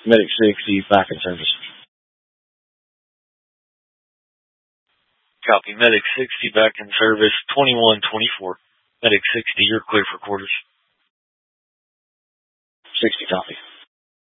Medic 60 back in service. Copy. Medic 60 back in service. 2124. Medic 60, you're clear for quarters. 60, copy.